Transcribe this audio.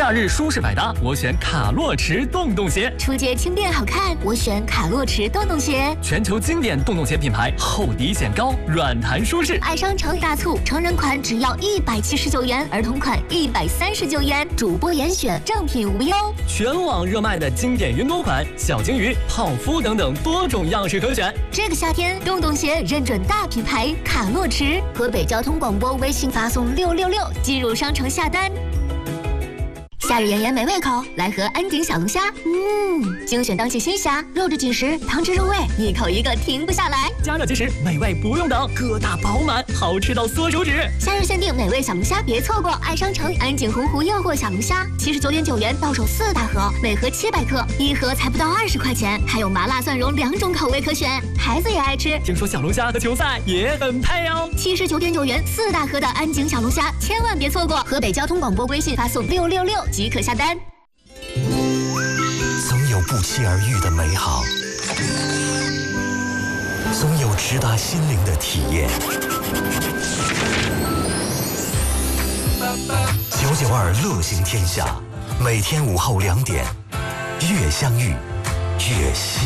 夏日舒适百搭，我选卡洛驰洞洞鞋； 出街轻便好看，我选卡洛驰洞洞鞋。 全球经典洞洞鞋品牌，厚底显高，软弹舒适。 爱商城大促，成人款只要179元，儿童款139元，主播严选，正品无忧。 全网热卖的经典云朵款、小金鱼、泡芙等等多种样式可选。 这个夏天，洞洞鞋认准大品牌卡洛驰，河北交通广播微信发送666进入商城下单。夏日炎炎没胃口，来盒安井小龙虾。精选当季新虾，肉质紧实，汤汁入味，一口一个停不下来。 加热即食，美味不用等，个大饱满，好吃到缩手指。 夏日限定美味小龙虾，别错过！爱商城安井洪湖诱惑小龙虾，79.9元到手4大盒，每盒700克，一盒才不到20块钱，还有麻辣蒜蓉2种口味可选，孩子也爱吃。 听说小龙虾和球赛也很配哦。 79.9元4大盒的安井小龙虾，千万别错过！河北交通广播微信发送666即可下单。 总有不期而遇的美好，总有直达心灵的体验。992乐行天下，每天午后2点，越相遇越幸